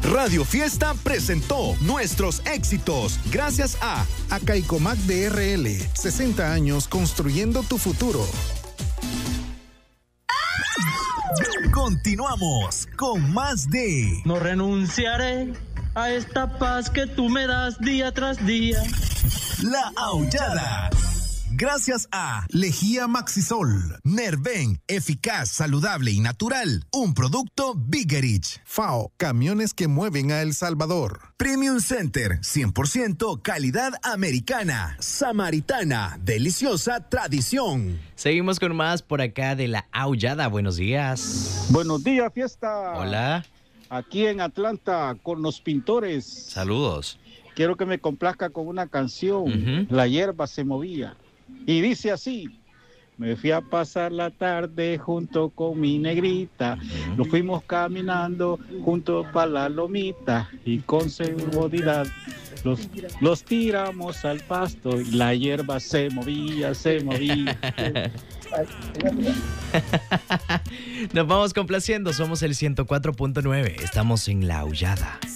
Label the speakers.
Speaker 1: Radio Fiesta presentó nuestros éxitos gracias a
Speaker 2: Acaicomac DRL, 60 años construyendo tu futuro.
Speaker 1: Continuamos con más de
Speaker 3: No renunciaré a esta paz que tú me das día tras día.
Speaker 1: La Aullada. Gracias a
Speaker 2: Lejía Maxisol,
Speaker 1: Nerven, eficaz, saludable y natural. Un producto Biggerich.
Speaker 2: FAO, camiones que mueven a El Salvador.
Speaker 1: Premium Center, 100% calidad americana. Samaritana, deliciosa tradición.
Speaker 4: Seguimos con más por acá de La Aullada. Buenos días.
Speaker 5: Buenos días, Fiesta.
Speaker 4: Hola.
Speaker 5: Aquí en Atlanta con los pintores.
Speaker 4: Saludos.
Speaker 5: Quiero que me complazca con una canción. La hierba se movía. Y dice así: me fui a pasar la tarde junto con mi negrita. Nos fuimos caminando junto para la lomita y con seguridad los tiramos al pasto y la hierba se movía, se movía.
Speaker 4: Nos vamos complaciendo, somos el 104.9, estamos en La Aullada.